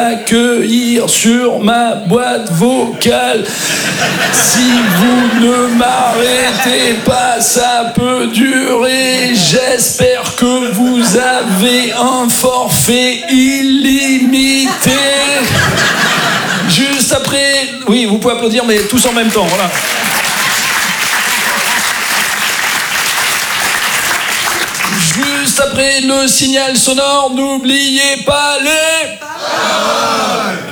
accueillir sur ma boîte vocale. Si vous ne m'arrêtez pas, ça peut durer. J'espère que vous avez un forfait illimité. Juste après... Oui, vous pouvez applaudir, mais tous en même temps, voilà. Juste après le signal sonore, n'oubliez pas les...